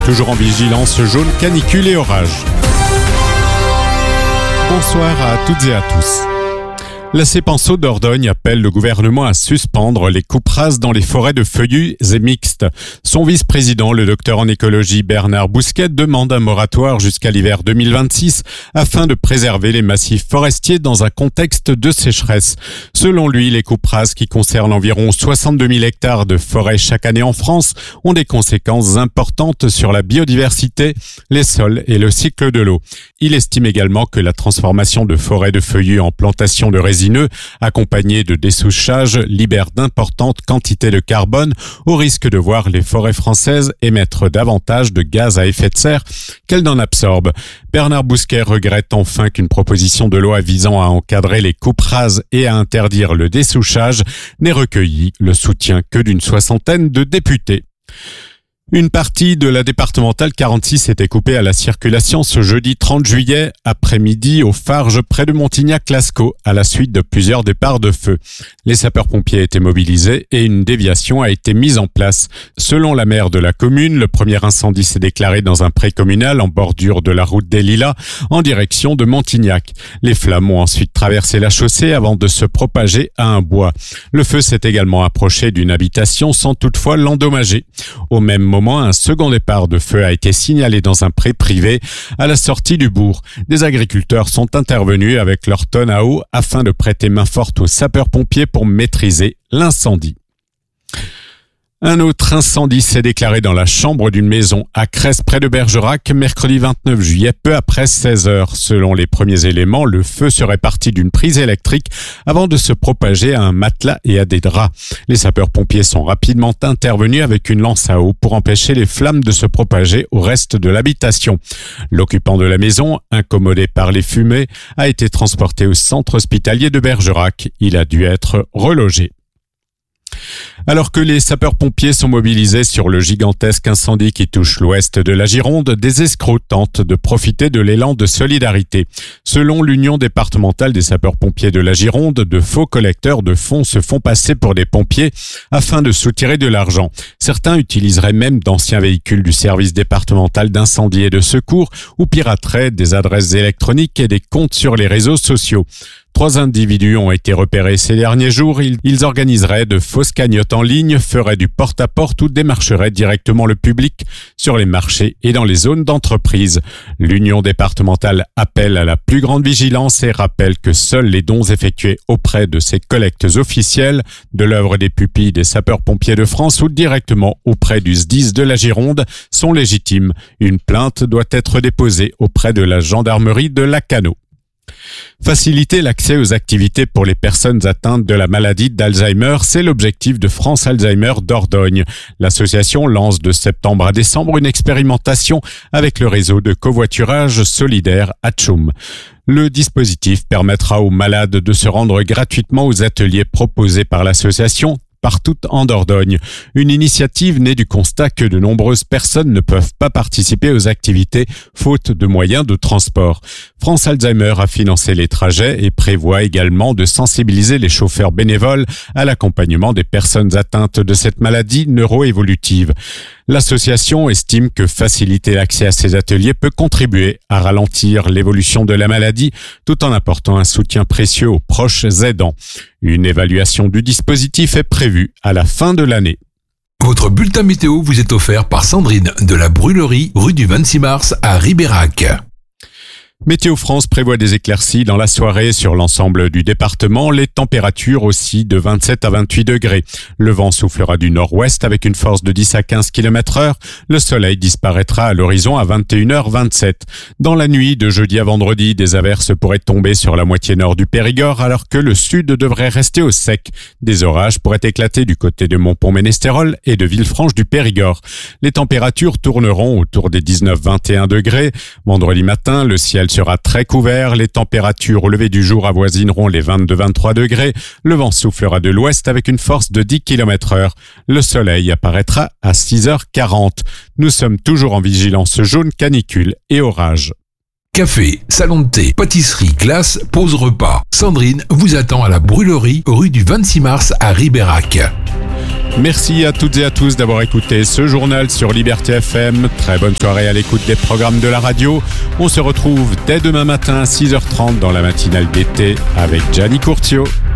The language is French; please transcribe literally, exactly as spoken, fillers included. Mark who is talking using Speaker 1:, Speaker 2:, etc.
Speaker 1: Toujours en vigilance jaune, canicule et orage. Bonsoir à toutes et à tous. La Cepenso Dordogne appelle le gouvernement à suspendre les coupes rases dans les forêts de feuillus et mixtes. Son vice-président, le docteur en écologie Bernard Bousquet, demande un moratoire jusqu'à l'hiver deux mille vingt-six afin de préserver les massifs forestiers dans un contexte de sécheresse. Selon lui, les coupes rases qui concernent environ soixante-deux mille hectares de forêt chaque année en France ont des conséquences importantes sur la biodiversité, les sols et le cycle de l'eau. Il estime également que la transformation de forêts de feuillus en plantations de résineux accompagnée de dessouchage libère d'importantes quantités de carbone au risque de voir les forêts françaises émettre davantage de gaz à effet de serre qu'elles n'en absorbent. Bernard Bousquet regrette enfin qu'une proposition de loi visant à encadrer les coupes rases et à interdire le dessouchage n'ait recueilli le soutien que d'une soixantaine de députés. Une partie de la départementale quarante-six était coupée à la circulation ce jeudi trente juillet après-midi au Farges près de Montignac-Lascaux à la suite de plusieurs départs de feu. Les sapeurs-pompiers étaient mobilisés et une déviation a été mise en place. Selon la maire de la commune, le premier incendie s'est déclaré dans un pré communal en bordure de la route des Lilas en direction de Montignac. Les flammes ont ensuite traversé la chaussée avant de se propager à un bois. Le feu s'est également approché d'une habitation sans toutefois l'endommager. Au même moment, un second départ de feu a été signalé dans un pré privé à la sortie du bourg. Des agriculteurs sont intervenus avec leurs tonnes à eau afin de prêter main forte aux sapeurs-pompiers pour maîtriser l'incendie. Un autre incendie s'est déclaré dans la chambre d'une maison à Crest près de Bergerac mercredi vingt-neuf juillet, peu après seize heures. Selon les premiers éléments, le feu serait parti d'une prise électrique avant de se propager à un matelas et à des draps. Les sapeurs-pompiers sont rapidement intervenus avec une lance à eau pour empêcher les flammes de se propager au reste de l'habitation. L'occupant de la maison, incommodé par les fumées, a été transporté au centre hospitalier de Bergerac. Il a dû être relogé. Alors que les sapeurs-pompiers sont mobilisés sur le gigantesque incendie qui touche l'ouest de la Gironde, des escrocs tentent de profiter de l'élan de solidarité. Selon l'Union départementale des sapeurs-pompiers de la Gironde, de faux collecteurs de fonds se font passer pour des pompiers afin de soutirer de l'argent. Certains utiliseraient même d'anciens véhicules du service départemental d'incendie et de secours ou pirateraient des adresses électroniques et des comptes sur les réseaux sociaux. Trois individus ont été repérés ces derniers jours. Ils, ils organiseraient de fausses cagnottes en ligne, feraient du porte-à-porte ou démarcheraient directement le public sur les marchés et dans les zones d'entreprise. L'Union départementale appelle à la plus grande vigilance et rappelle que seuls les dons effectués auprès de ces collectes officielles, de l'œuvre des pupilles des sapeurs-pompiers de France ou directement auprès du S D I S de la Gironde sont légitimes. Une plainte doit être déposée auprès de la gendarmerie de Lacanau. Faciliter l'accès aux activités pour les personnes atteintes de la maladie d'Alzheimer, c'est l'objectif de France Alzheimer Dordogne. L'association lance de septembre à décembre une expérimentation avec le réseau de covoiturage solidaire Atchoum. Le dispositif permettra aux malades de se rendre gratuitement aux ateliers proposés par l'association partout en Dordogne. Une initiative née du constat que de nombreuses personnes ne peuvent pas participer aux activités faute de moyens de transport. France Alzheimer a financé les trajets et prévoit également de sensibiliser les chauffeurs bénévoles à l'accompagnement des personnes atteintes de cette maladie neuroévolutive. L'association estime que faciliter l'accès à ces ateliers peut contribuer à ralentir l'évolution de la maladie tout en apportant un soutien précieux aux proches aidants. Une évaluation du dispositif est prévue à la fin de l'année.
Speaker 2: Votre bulletin météo vous est offert par Sandrine de la Brûlerie, rue du vingt-six mars à Ribérac.
Speaker 1: Météo France prévoit des éclaircies dans la soirée sur l'ensemble du département. Les températures aussi de vingt-sept à vingt-huit degrés. Le vent soufflera du nord-ouest avec une force de dix à quinze kilomètres heure. Le soleil disparaîtra à l'horizon à vingt et une heures vingt-sept. Dans la nuit de jeudi à vendredi, des averses pourraient tomber sur la moitié nord du Périgord alors que le sud devrait rester au sec. Des orages pourraient éclater du côté de Montpont-Ménestérol et de Villefranche du Périgord. Les températures tourneront autour des dix-neuf à vingt et un degrés. Vendredi matin, le ciel sera très couvert. Les températures au lever du jour avoisineront les vingt-deux à vingt-trois degrés. Le vent soufflera de l'ouest avec une force de dix kilomètres heure. Le soleil apparaîtra à six heures quarante. Nous sommes toujours en vigilance jaune, canicule et orage.
Speaker 2: Café, salon de thé, pâtisserie, glace, pause repas. Sandrine vous attend à la Brûlerie, rue du vingt-six mars à Ribérac.
Speaker 1: Merci à toutes et à tous d'avoir écouté ce journal sur Liberté F M. Très bonne soirée à l'écoute des programmes de la radio. On se retrouve dès demain matin à six heures trente dans la matinale d'été avec Gianni Courtio.